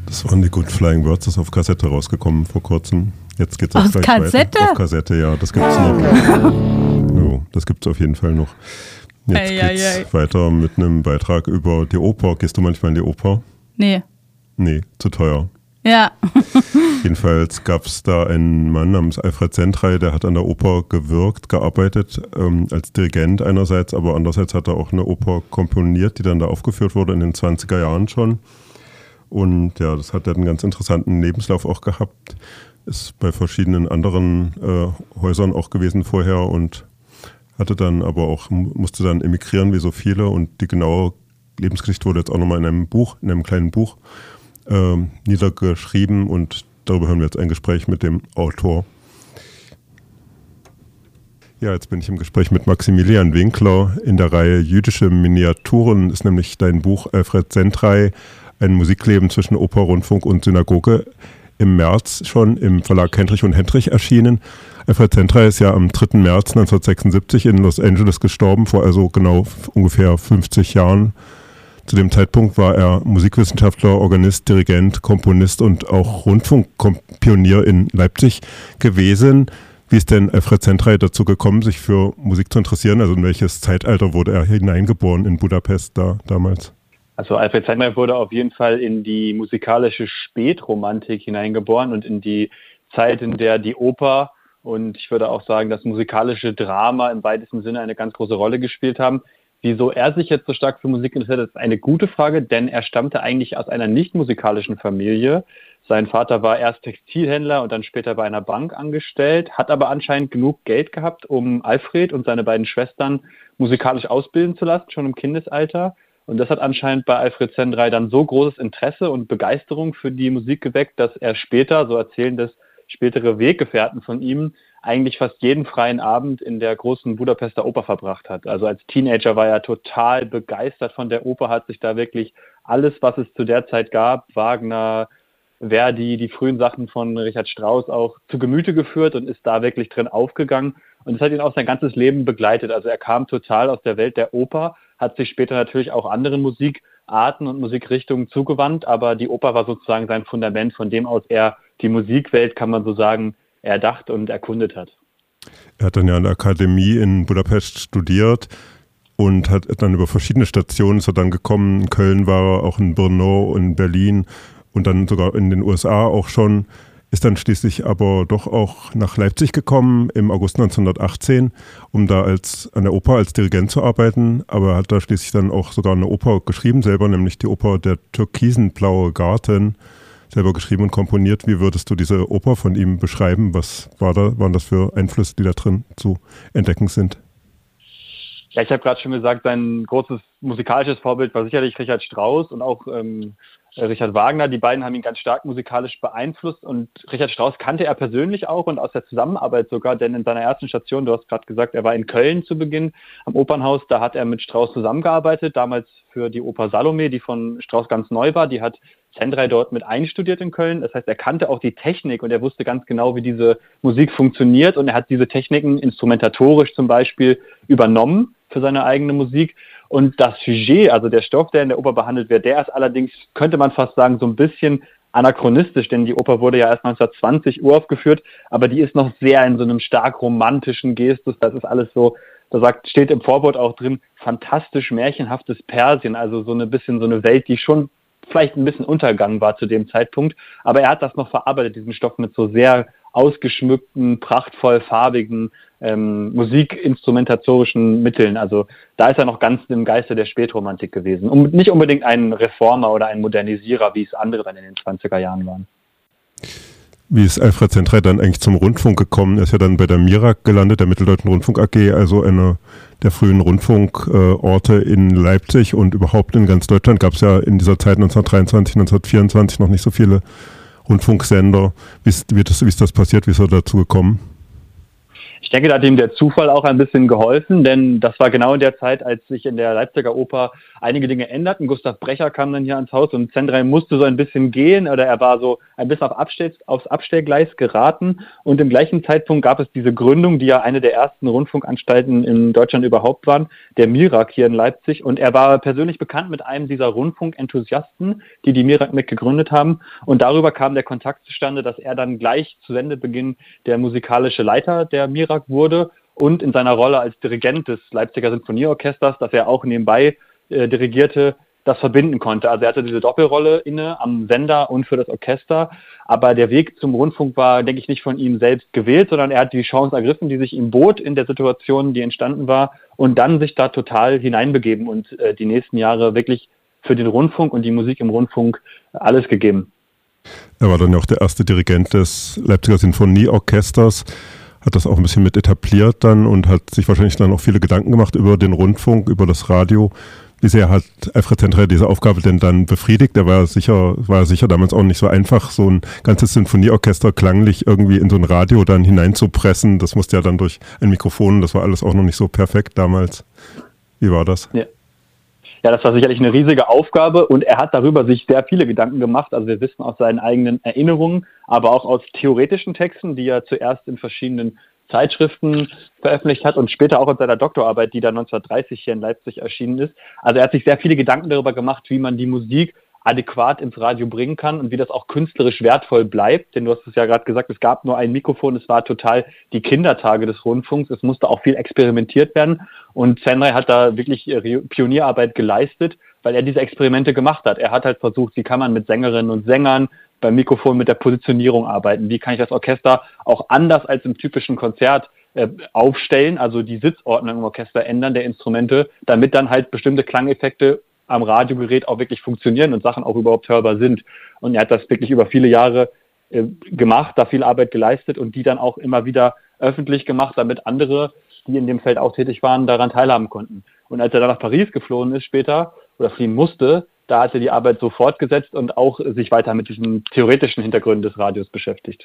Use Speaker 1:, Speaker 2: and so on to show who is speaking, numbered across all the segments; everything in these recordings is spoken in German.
Speaker 1: Das waren die Good Flying Birds, das ist auf Kassette rausgekommen vor kurzem. Jetzt geht's auch
Speaker 2: auf
Speaker 1: gleich
Speaker 2: Kassette?
Speaker 1: Weiter. Auf Kassette, ja, das gibt's noch. No, das gibt's auf jeden Fall noch. Jetzt geht's weiter mit einem Beitrag über die Oper. Gehst du manchmal in die Oper?
Speaker 2: Nee.
Speaker 1: Nee, zu teuer.
Speaker 2: Ja.
Speaker 1: Jedenfalls gab es da einen Mann namens Alfred Sendrey, der hat an der Oper gearbeitet, als Dirigent einerseits, aber andererseits hat er auch eine Oper komponiert, die dann da aufgeführt wurde in den 20er Jahren schon. Und ja, das hat einen ganz interessanten Lebenslauf auch gehabt. Ist bei verschiedenen anderen Häusern auch gewesen vorher und musste dann emigrieren wie so viele. Und die genaue Lebensgeschichte wurde jetzt auch nochmal in einem kleinen Buch niedergeschrieben. Und darüber hören wir jetzt ein Gespräch mit dem Autor. Ja, jetzt bin ich im Gespräch mit Maximilian Winkler. In der Reihe Jüdische Miniaturen ist nämlich dein Buch Alfred Sendrey, ein Musikleben zwischen Oper, Rundfunk und Synagoge, im März schon im Verlag Hendrich und Hendrich erschienen. Alfred Sendrey ist ja am 3. März 1976 in Los Angeles gestorben, vor also genau ungefähr 50 Jahren. Zu dem Zeitpunkt war er Musikwissenschaftler, Organist, Dirigent, Komponist und auch Rundfunkpionier in Leipzig gewesen. Wie ist denn Alfred Sendrey dazu gekommen, sich für Musik zu interessieren? Also in welches Zeitalter wurde er hineingeboren in Budapest damals?
Speaker 3: Also Alfred Sendrey wurde auf jeden Fall in die musikalische Spätromantik hineingeboren und in die Zeit, in der die Oper und ich würde auch sagen, das musikalische Drama im weitesten Sinne eine ganz große Rolle gespielt haben. Wieso er sich jetzt so stark für Musik interessiert, ist eine gute Frage, denn er stammte eigentlich aus einer nicht musikalischen Familie. Sein Vater war erst Textilhändler und dann später bei einer Bank angestellt, hat aber anscheinend genug Geld gehabt, um Alfred und seine beiden Schwestern musikalisch ausbilden zu lassen, schon im Kindesalter. Und das hat anscheinend bei Alfred Sendrey dann so großes Interesse und Begeisterung für die Musik geweckt, dass er später, so erzählen das spätere Weggefährten von ihm, eigentlich fast jeden freien Abend in der großen Budapester Oper verbracht hat. Also als Teenager war er total begeistert von der Oper, hat sich da wirklich alles, was es zu der Zeit gab, Wagner, Verdi, die frühen Sachen von Richard Strauss auch zu Gemüte geführt und ist da wirklich drin aufgegangen. Und das hat ihn auch sein ganzes Leben begleitet. Also er kam total aus der Welt der Oper, hat sich später natürlich auch anderen Musikarten und Musikrichtungen zugewandt, aber die Oper war sozusagen sein Fundament, von dem aus er die Musikwelt, kann man so sagen, erdacht und erkundet hat.
Speaker 1: Er hat dann ja an der Akademie in Budapest studiert und hat dann über verschiedene Stationen ist er dann gekommen. In Köln war er, auch in Brno, in Berlin und dann sogar in den USA auch schon. Ist dann schließlich aber doch auch nach Leipzig gekommen im August 1918, um da an der Oper als Dirigent zu arbeiten. Aber er hat da schließlich dann auch sogar eine Oper geschrieben selber, nämlich die Oper Der türkisenblaue Garten, selber geschrieben und komponiert. Wie würdest du diese Oper von ihm beschreiben? Was waren das für Einflüsse, die da drin zu entdecken sind?
Speaker 3: Ja, ich habe gerade schon gesagt, sein großes musikalisches Vorbild war sicherlich Richard Strauss und auch Richard Wagner. Die beiden haben ihn ganz stark musikalisch beeinflusst und Richard Strauss kannte er persönlich auch und aus der Zusammenarbeit sogar, denn in seiner ersten Station, du hast gerade gesagt, er war in Köln zu Beginn am Opernhaus, da hat er mit Strauss zusammengearbeitet, damals für die Oper Salome, die von Strauss ganz neu war, die hat Sendrey dort mit einstudiert in Köln, das heißt, er kannte auch die Technik und er wusste ganz genau, wie diese Musik funktioniert und er hat diese Techniken instrumentatorisch zum Beispiel übernommen für seine eigene Musik. Und das Sujet, also der Stoff, der in der Oper behandelt wird, der ist allerdings, könnte man fast sagen, so ein bisschen anachronistisch, denn die Oper wurde ja erst 1920 uraufgeführt, aber die ist noch sehr in so einem stark romantischen Gestus, das ist alles so, steht im Vorwort auch drin, fantastisch märchenhaftes Persien, also so eine bisschen so eine Welt, die schon vielleicht ein bisschen untergegangen war zu dem Zeitpunkt, aber er hat das noch verarbeitet, diesen Stoff mit so sehr ausgeschmückten, prachtvoll farbigen musikinstrumentatorischen Mitteln. Also da ist er noch ganz im Geiste der Spätromantik gewesen. Und nicht unbedingt ein Reformer oder ein Modernisierer, wie es andere dann in den 20er Jahren waren.
Speaker 1: Wie ist Alfred Sendrey dann eigentlich zum Rundfunk gekommen? Er ist ja dann bei der MIRAG gelandet, der Mitteldeutschen Rundfunk AG, also einer der frühen Rundfunkorte in Leipzig und überhaupt in ganz Deutschland gab es ja in dieser Zeit 1923, 1924 noch nicht so viele Rundfunksender. Wie ist das passiert? Wie ist er dazu gekommen?
Speaker 3: Ich denke, da hat ihm der Zufall auch ein bisschen geholfen, denn das war genau in der Zeit, als sich in der Leipziger Oper einige Dinge änderten. Gustav Brecher kam dann hier ans Haus und Szendray musste so ein bisschen gehen, oder er war so ein bisschen aufs Abstellgleis geraten. Und im gleichen Zeitpunkt gab es diese Gründung, die ja eine der ersten Rundfunkanstalten in Deutschland überhaupt waren, der MIRAG hier in Leipzig. Und er war persönlich bekannt mit einem dieser Rundfunkenthusiasten, die MIRAG mitgegründet haben. Und darüber kam der Kontakt zustande, dass er dann gleich zu Sendebeginn der musikalische Leiter der MIRAG wurde und in seiner Rolle als Dirigent des Leipziger Sinfonieorchesters, das er auch nebenbei dirigierte, das verbinden konnte. Also er hatte diese Doppelrolle inne am Sender und für das Orchester, aber der Weg zum Rundfunk war, denke ich, nicht von ihm selbst gewählt, sondern er hat die Chance ergriffen, die sich ihm bot in der Situation, die entstanden war, und dann sich da total hineinbegeben und die nächsten Jahre wirklich für den Rundfunk und die Musik im Rundfunk alles gegeben.
Speaker 1: Er war dann ja auch der erste Dirigent des Leipziger Sinfonieorchesters, hat das auch ein bisschen mit etabliert dann und hat sich wahrscheinlich dann auch viele Gedanken gemacht über den Rundfunk, über das Radio. Wie sehr hat Alfred Szendray diese Aufgabe denn dann befriedigt? Der war sicher damals auch nicht so einfach, so ein ganzes Sinfonieorchester klanglich irgendwie in so ein Radio dann hineinzupressen. Das musste ja dann durch ein Mikrofon, das war alles auch noch nicht so perfekt damals. Wie war das?
Speaker 3: Ja, das war sicherlich eine riesige Aufgabe und er hat darüber sich sehr viele Gedanken gemacht. Also wir wissen aus seinen eigenen Erinnerungen, aber auch aus theoretischen Texten, die er zuerst in verschiedenen Zeitschriften veröffentlicht hat und später auch in seiner Doktorarbeit, die dann 1930 hier in Leipzig erschienen ist. Also er hat sich sehr viele Gedanken darüber gemacht, wie man die Musik adäquat ins Radio bringen kann und wie das auch künstlerisch wertvoll bleibt. Denn du hast es ja gerade gesagt, es gab nur ein Mikrofon, es war total die Kindertage des Rundfunks, es musste auch viel experimentiert werden. Und Szendray hat da wirklich Pionierarbeit geleistet, weil er diese Experimente gemacht hat. Er hat halt versucht, wie kann man mit Sängerinnen und Sängern beim Mikrofon mit der Positionierung arbeiten, wie kann ich das Orchester auch anders als im typischen Konzert aufstellen, also die Sitzordnung im Orchester ändern der Instrumente, damit dann halt bestimmte Klangeffekte am Radiogerät auch wirklich funktionieren und Sachen auch überhaupt hörbar sind. Und er hat das wirklich über viele Jahre gemacht, da viel Arbeit geleistet und die dann auch immer wieder öffentlich gemacht, damit andere, die in dem Feld auch tätig waren, daran teilhaben konnten. Und als er dann nach Paris geflohen ist später oder fliehen musste, da hat er die Arbeit so fortgesetzt und auch sich weiter mit diesen theoretischen Hintergründen des Radios beschäftigt.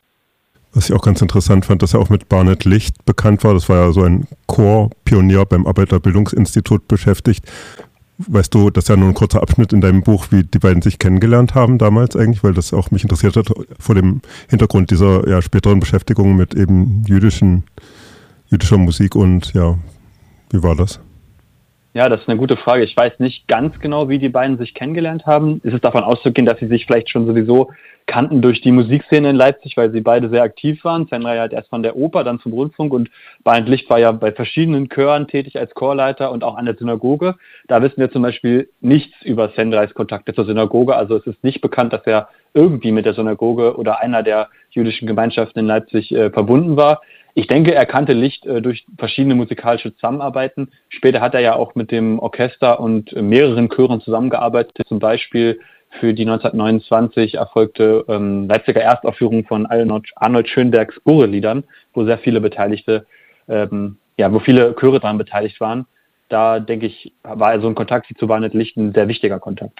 Speaker 1: Was ich auch ganz interessant fand, dass er auch mit Barnet Licht bekannt war. Das war ja so ein Chorpionier beim Arbeiterbildungsinstitut beschäftigt. Weißt du, das ist ja nur ein kurzer Abschnitt in deinem Buch, wie die beiden sich kennengelernt haben damals eigentlich, weil das auch mich interessiert hat vor dem Hintergrund dieser späteren Beschäftigung mit eben jüdischer Musik und wie war das?
Speaker 3: Ja, das ist eine gute Frage. Ich weiß nicht ganz genau, wie die beiden sich kennengelernt haben. Es ist davon auszugehen, dass sie sich vielleicht schon sowieso kannten durch die Musikszene in Leipzig, weil sie beide sehr aktiv waren. Szendray halt erst von der Oper, dann zum Rundfunk und Barnet Licht war ja bei verschiedenen Chören tätig als Chorleiter und auch an der Synagoge. Da wissen wir zum Beispiel nichts über Szendраys Kontakte zur Synagoge. Also es ist nicht bekannt, dass er irgendwie mit der Synagoge oder einer der jüdischen Gemeinschaften in Leipzig verbunden war. Ich denke, er kannte Licht durch verschiedene musikalische Zusammenarbeiten. Später hat er ja auch mit dem Orchester und mehreren Chören zusammengearbeitet, zum Beispiel für die 1929 erfolgte Leipziger Erstaufführung von Arnold Schönbergs Burre-Liedern, wo sehr viele Beteiligte, wo viele Chöre daran beteiligt waren. Da, denke ich, war also ein Kontakt zu Barnet Licht ein sehr wichtiger Kontakt.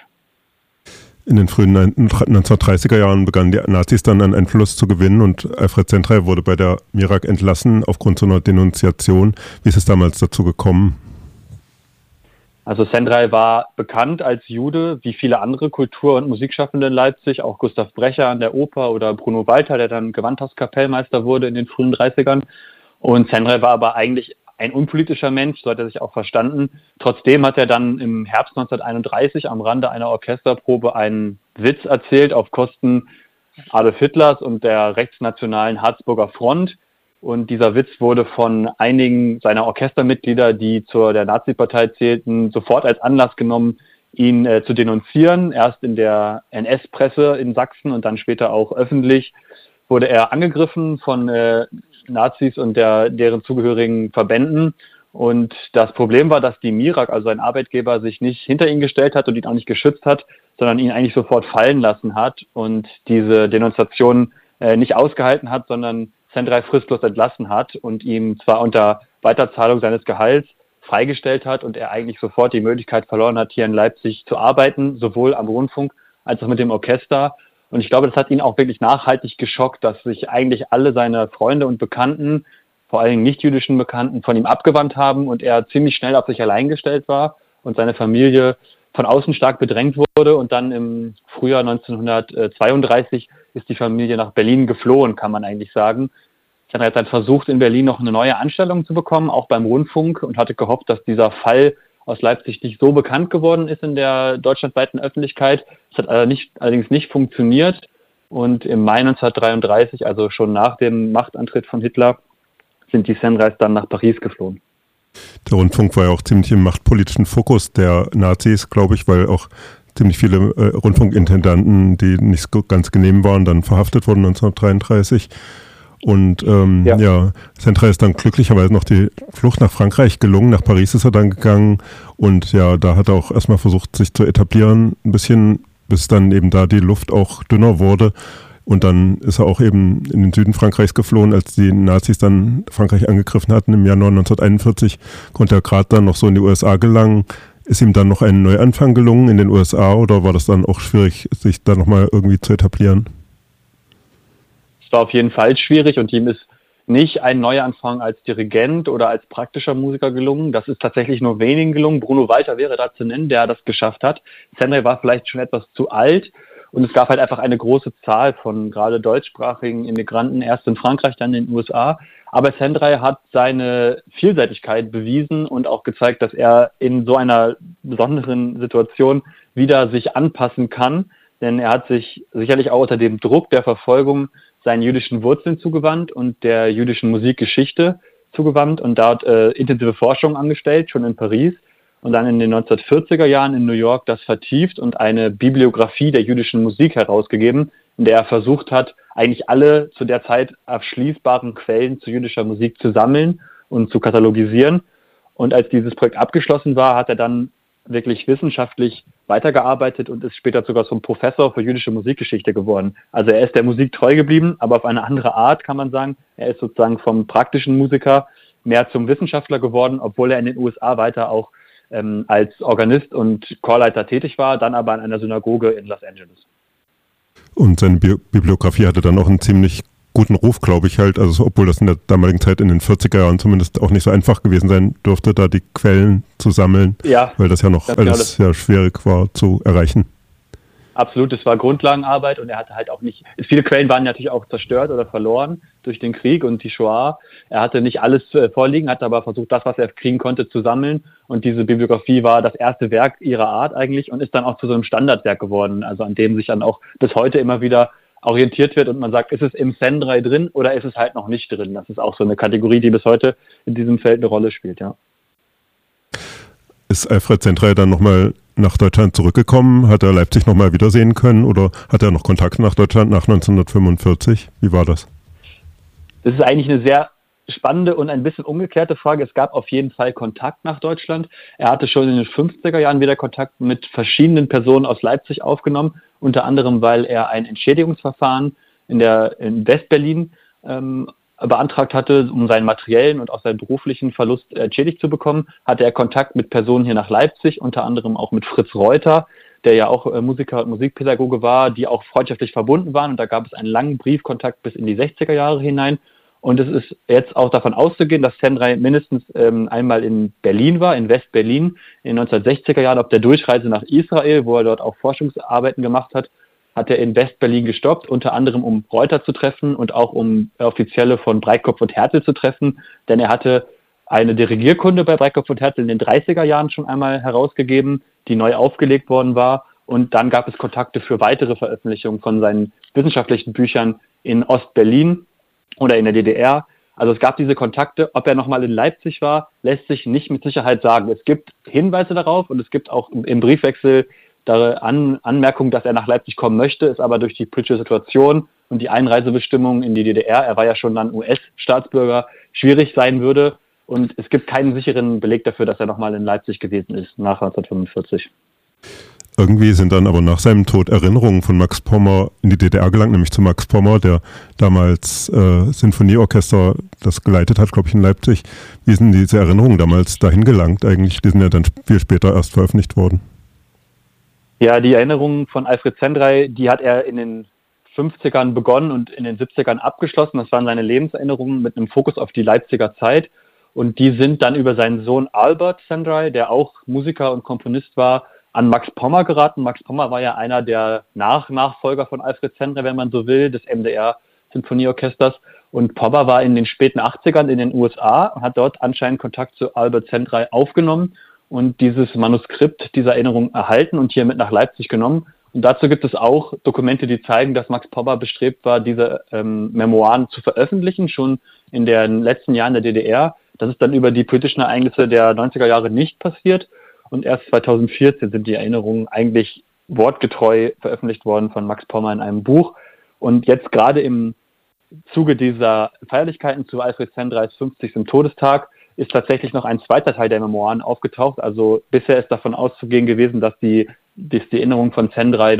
Speaker 1: In den frühen 1930er Jahren begannen die Nazis dann an Einfluss zu gewinnen und Alfred Szendray wurde bei der MIRAG entlassen aufgrund so einer Denunziation. Wie ist es damals dazu gekommen?
Speaker 3: Also Szendray war bekannt als Jude, wie viele andere Kultur- und Musikschaffende in Leipzig, auch Gustav Brecher an der Oper oder Bruno Walter, der dann Gewandhauskapellmeister wurde in den frühen 30ern. Und Szendray war aber eigentlich ein unpolitischer Mensch, so hat er sich auch verstanden. Trotzdem hat er dann im Herbst 1931 am Rande einer Orchesterprobe einen Witz erzählt auf Kosten Adolf Hitlers und der rechtsnationalen Harzburger Front. Und dieser Witz wurde von einigen seiner Orchestermitglieder, die zur der Nazi-Partei zählten, sofort als Anlass genommen, ihn zu denunzieren. Erst in der NS-Presse in Sachsen und dann später auch öffentlich wurde er angegriffen von Nazis und deren zugehörigen Verbänden. Und das Problem war, dass die MIRAG, also ein Arbeitgeber, sich nicht hinter ihn gestellt hat und ihn auch nicht geschützt hat, sondern ihn eigentlich sofort fallen lassen hat und diese Denunziation nicht ausgehalten hat, sondern Szendray fristlos entlassen hat und ihm zwar unter Weiterzahlung seines Gehalts freigestellt hat und er eigentlich sofort die Möglichkeit verloren hat, hier in Leipzig zu arbeiten, sowohl am Rundfunk als auch mit dem Orchester. Und ich glaube, das hat ihn auch wirklich nachhaltig geschockt, dass sich eigentlich alle seine Freunde und Bekannten vor allen Dingen nicht-jüdischen Bekannten von ihm abgewandt haben und er ziemlich schnell auf sich allein gestellt war und seine Familie von außen stark bedrängt wurde. Und dann im Frühjahr 1932 ist die Familie nach Berlin geflohen, kann man eigentlich sagen. Sendrai hat dann versucht, in Berlin noch eine neue Anstellung zu bekommen, auch beim Rundfunk, und hatte gehofft, dass dieser Fall aus Leipzig nicht so bekannt geworden ist in der deutschlandweiten Öffentlichkeit. Es hat allerdings nicht funktioniert. Und im Mai 1933, also schon nach dem Machtantritt von Hitler, sind die Sendrais dann nach Paris geflohen.
Speaker 1: Der Rundfunk war ja auch ziemlich im machtpolitischen Fokus der Nazis, glaube ich, weil auch ziemlich viele Rundfunkintendanten, die nicht ganz genehm waren, dann verhaftet wurden 1933. Und Sendrai ist dann glücklicherweise noch die Flucht nach Frankreich gelungen. Nach Paris ist er dann gegangen und ja, da hat er auch erstmal versucht, sich zu etablieren, ein bisschen, bis dann eben da die Luft auch dünner wurde. Und dann ist er auch eben in den Süden Frankreichs geflohen, als die Nazis dann Frankreich angegriffen hatten im Januar 1941, konnte er gerade dann noch so in die USA gelangen. Ist ihm dann noch ein Neuanfang gelungen in den USA oder war das dann auch schwierig, sich da nochmal irgendwie zu etablieren?
Speaker 3: Es war auf jeden Fall schwierig und ihm ist nicht ein Neuanfang als Dirigent oder als praktischer Musiker gelungen. Das ist tatsächlich nur wenigen gelungen. Bruno Walter wäre da zu nennen, der das geschafft hat. Sendrai war vielleicht schon etwas zu alt. Und es gab halt einfach eine große Zahl von gerade deutschsprachigen Immigranten, erst in Frankreich, dann in den USA. Aber Sendrai hat seine Vielseitigkeit bewiesen und auch gezeigt, dass er in so einer besonderen Situation wieder sich anpassen kann. Denn er hat sich sicherlich auch unter dem Druck der Verfolgung seinen jüdischen Wurzeln zugewandt und der jüdischen Musikgeschichte zugewandt und dort intensive Forschung angestellt, schon in Paris. Und dann in den 1940er Jahren in New York das vertieft und eine Bibliografie der jüdischen Musik herausgegeben, in der er versucht hat, eigentlich alle zu der Zeit abschließbaren Quellen zu jüdischer Musik zu sammeln und zu katalogisieren. Und als dieses Projekt abgeschlossen war, hat er dann wirklich wissenschaftlich weitergearbeitet und ist später sogar zum Professor für jüdische Musikgeschichte geworden. Also er ist der Musik treu geblieben, aber auf eine andere Art, kann man sagen. Er ist sozusagen vom praktischen Musiker mehr zum Wissenschaftler geworden, obwohl er in den USA weiter auch als Organist und Chorleiter tätig war, dann aber an einer Synagoge in Los Angeles.
Speaker 1: Und seine Bibliografie hatte dann auch einen ziemlich guten Ruf, glaube ich halt, also obwohl das in der damaligen Zeit in den 40er Jahren zumindest auch nicht so einfach gewesen sein dürfte, da die Quellen zu sammeln, weil das ja noch alles sehr schwierig war zu erreichen.
Speaker 3: Absolut, es war Grundlagenarbeit und er hatte halt auch nicht, viele Quellen waren natürlich auch zerstört oder verloren durch den Krieg und die Shoah. Er hatte nicht alles vorliegen, hat aber versucht, das, was er kriegen konnte, zu sammeln und diese Bibliografie war das erste Werk ihrer Art eigentlich und ist dann auch zu so einem Standardwerk geworden, also an dem sich dann auch bis heute immer wieder orientiert wird und man sagt, ist es im Sendrai drin oder ist es halt noch nicht drin? Das ist auch so eine Kategorie, die bis heute in diesem Feld eine Rolle spielt, ja. Ist
Speaker 1: Alfred Sendrai dann nochmal nach Deutschland zurückgekommen? Hat er Leipzig nochmal wiedersehen können oder hat er noch Kontakt nach Deutschland nach 1945? Wie war das?
Speaker 3: Das ist eigentlich eine sehr spannende und ein bisschen umgekehrte Frage. Es gab auf jeden Fall Kontakt nach Deutschland. Er hatte schon in den 50er Jahren wieder Kontakt mit verschiedenen Personen aus Leipzig aufgenommen, unter anderem, weil er ein Entschädigungsverfahren in Westberlin beantragt hatte, um seinen materiellen und auch seinen beruflichen Verlust entschädigt zu bekommen, hatte er Kontakt mit Personen hier nach Leipzig, unter anderem auch mit Fritz Reuter, der ja auch Musiker und Musikpädagoge war, die auch freundschaftlich verbunden waren. Und da gab es einen langen Briefkontakt bis in die 60er Jahre hinein. Und es ist jetzt auch davon auszugehen, dass Sendrai mindestens einmal in Berlin war, in West-Berlin, in den 1960er Jahren auf der Durchreise nach Israel, wo er dort auch Forschungsarbeiten gemacht hat, hat er in West-Berlin gestoppt, unter anderem um Reuter zu treffen und auch um Offizielle von Breitkopf und Härtel zu treffen, denn er hatte eine Dirigierkunde bei Breitkopf und Härtel in den 30er Jahren schon einmal herausgegeben, die neu aufgelegt worden war und dann gab es Kontakte für weitere Veröffentlichungen von seinen wissenschaftlichen Büchern in Ost-Berlin oder in der DDR. Also es gab diese Kontakte. Ob er nochmal in Leipzig war, lässt sich nicht mit Sicherheit sagen. Es gibt Hinweise darauf und es gibt auch im Briefwechsel Anmerkung, dass er nach Leipzig kommen möchte, ist aber durch die politische Situation und die Einreisebestimmungen in die DDR, er war ja schon dann US-Staatsbürger, schwierig sein würde. Und es gibt keinen sicheren Beleg dafür, dass er nochmal in Leipzig gewesen ist, nach 1945.
Speaker 1: Irgendwie sind dann aber nach seinem Tod Erinnerungen von Max Pommer in die DDR gelangt, nämlich zu Max Pommer, der damals Sinfonieorchester das geleitet hat, glaube ich, in Leipzig. Wie sind diese Erinnerungen damals dahin gelangt eigentlich? Die sind ja dann viel später erst veröffentlicht worden.
Speaker 3: Ja, die Erinnerungen von Alfred Sendrai, die hat er in den 50ern begonnen und in den 70ern abgeschlossen. Das waren seine Lebenserinnerungen mit einem Fokus auf die Leipziger Zeit. Und die sind dann über seinen Sohn Albert Szendrey, der auch Musiker und Komponist war, an Max Pommer geraten. Max Pommer war ja einer der Nachfolger von Alfred Szendrey, wenn man so will, des MDR-Sinfonieorchesters. Und Pommer war in den späten 80ern in den USA und hat dort anscheinend Kontakt zu Albert Szendrey aufgenommen und dieses Manuskript dieser Erinnerung erhalten und hier mit nach Leipzig genommen. Und dazu gibt es auch Dokumente, die zeigen, dass Max Pommer bestrebt war, diese Memoiren zu veröffentlichen, schon in den letzten Jahren der DDR. Das ist dann über die politischen Ereignisse der 90er Jahre nicht passiert. Und erst 2014 sind die Erinnerungen eigentlich wortgetreu veröffentlicht worden von Max Pommer in einem Buch. Und jetzt gerade im Zuge dieser Feierlichkeiten zu Alfred Szendreys 50. Todestag ist tatsächlich noch ein zweiter Teil der Memoiren aufgetaucht. Also bisher ist davon auszugehen gewesen, dass die Erinnerungen von Szendrey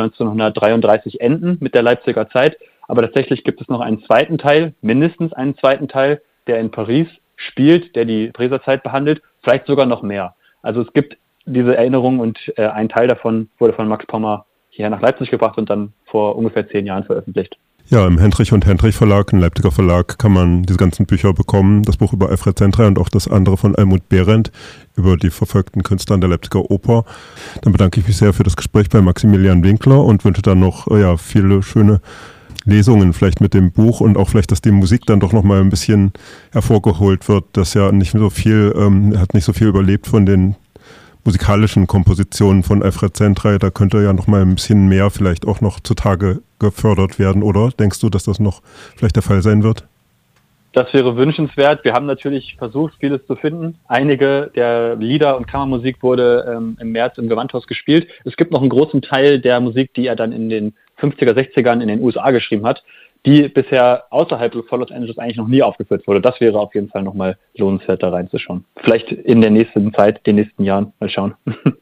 Speaker 3: 1933 enden mit der Leipziger Zeit. Aber tatsächlich gibt es noch einen zweiten Teil, mindestens einen zweiten Teil, der in Paris spielt, der die Pariser Zeit behandelt, vielleicht sogar noch mehr. Also es gibt diese Erinnerungen und ein Teil davon wurde von Max Pommer hierher nach Leipzig gebracht und dann vor ungefähr 10 Jahren veröffentlicht.
Speaker 1: Ja, im Hendrich und Hendrich Verlag, ein Leipziger Verlag, kann man diese ganzen Bücher bekommen. Das Buch über Alfred Szendrey und auch das andere von Almut Behrendt über die verfolgten Künstler an der Leipziger Oper. Dann bedanke ich mich sehr für das Gespräch bei Maximilian Winkler und wünsche dann noch viele schöne Lesungen vielleicht mit dem Buch und auch vielleicht, dass die Musik dann doch nochmal ein bisschen hervorgeholt wird, dass ja nicht so viel, hat nicht so viel überlebt von den musikalischen Kompositionen von Alfred Szendrey, da könnte ja noch mal ein bisschen mehr vielleicht auch noch zutage gefördert werden, oder? Denkst du, dass das noch vielleicht der Fall sein wird?
Speaker 3: Das wäre wünschenswert. Wir haben natürlich versucht, vieles zu finden. Einige der Lieder und Kammermusik wurde im März im Gewandhaus gespielt. Es gibt noch einen großen Teil der Musik, die er dann in den 50er, 60ern in den USA geschrieben hat, die bisher außerhalb von Los Angeles eigentlich noch nie aufgeführt wurde. Das wäre auf jeden Fall nochmal lohnenswert, da reinzuschauen. Vielleicht in der nächsten Zeit, den nächsten Jahren. Mal schauen.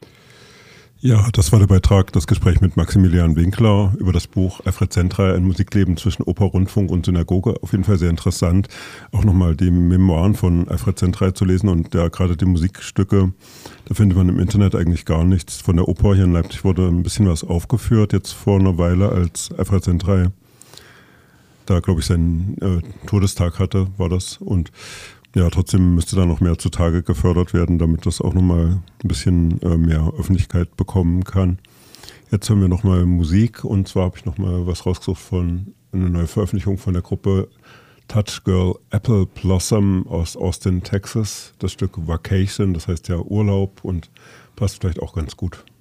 Speaker 1: Ja, das war der Beitrag, das Gespräch mit Maximilian Winkler über das Buch Alfred Szendrey, ein Musikleben zwischen Oper, Rundfunk und Synagoge. Auf jeden Fall sehr interessant, auch nochmal die Memoiren von Alfred Szendrey zu lesen und ja, gerade die Musikstücke, da findet man im Internet eigentlich gar nichts. Von der Oper hier in Leipzig wurde ein bisschen was aufgeführt, jetzt vor einer Weile, als Alfred Szendrey da, glaube ich, seinen Todestag hatte, war das. Und ja, trotzdem müsste da noch mehr zutage gefördert werden, damit das auch nochmal ein bisschen mehr Öffentlichkeit bekommen kann. Jetzt hören wir nochmal Musik und zwar habe ich nochmal was rausgesucht von einer neuen Veröffentlichung von der Gruppe Touch Girl Apple Blossom aus Austin, Texas. Das Stück Vacation, das heißt ja Urlaub und passt vielleicht auch ganz gut.